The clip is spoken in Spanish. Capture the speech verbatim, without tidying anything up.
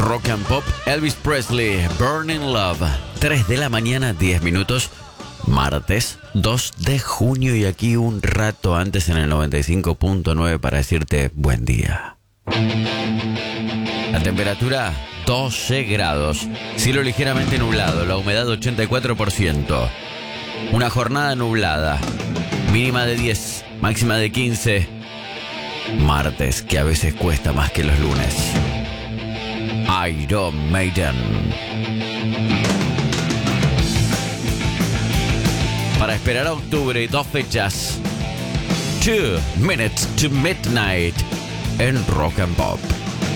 Rock and Pop, Elvis Presley, Burning Love. tres de la mañana, diez minutos. Martes dos de junio y aquí un rato antes en el noventa y cinco punto nueve para decirte buen día. La temperatura doce grados, cielo ligeramente nublado, la humedad ochenta y cuatro por ciento. Una jornada nublada, mínima de diez, máxima de quince. Martes que a veces cuesta más que los lunes. Iron Maiden. Para esperar a octubre y dos fechas. Two Minutes to Midnight en Rock and Pop.